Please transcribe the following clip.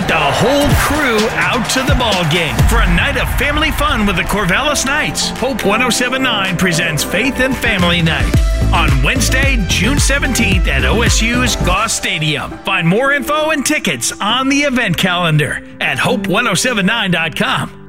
Take the whole crew out to the ball game for a night of family fun with the Corvallis Knights. Hope 1079 presents Faith and Family Night on Wednesday, June 17th at OSU's Goss Stadium. Find more info and tickets on the event calendar at hope1079.com.